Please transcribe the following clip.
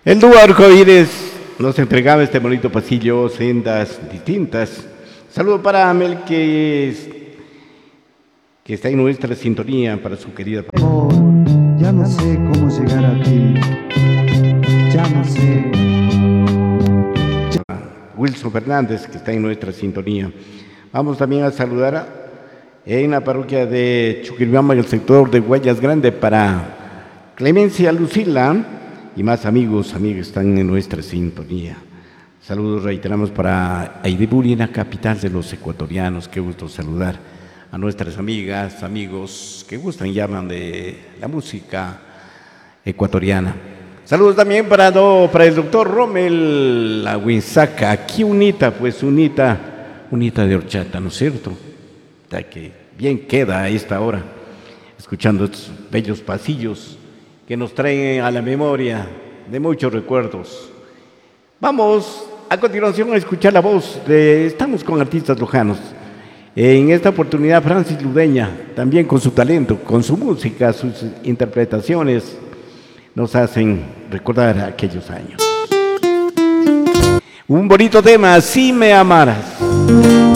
El dúo Arcoíris nos entregaba este bonito pasillo, sendas distintas. Saludo para Amel que está en nuestra sintonía, para su querida. Amor, ya no sé cómo llegar a ti. Ya no sé. Wilson Fernández, que está en nuestra sintonía. Vamos también a saludar en la parroquia de Chuquibamba, en el sector de Guayas Grande, para Clemencia Lucila y más amigos, amigas están en nuestra sintonía. Saludos reiteramos para Aideburi, en la capital de los ecuatorianos. Qué gusto saludar a nuestras amigas, amigos que gustan, llaman de la música ecuatoriana. Saludos también para el doctor Rommel Aguinzaca, aquí unita de horchata, ¿no es cierto? Ya que bien queda a esta hora, escuchando estos bellos pasillos que nos traen a la memoria de muchos recuerdos. Vamos a continuación a escuchar la voz estamos con artistas lojanos. En esta oportunidad Francis Ludeña, también con su talento, con su música, sus interpretaciones, nos hacen recordar aquellos años. Un bonito tema, Si me amaras.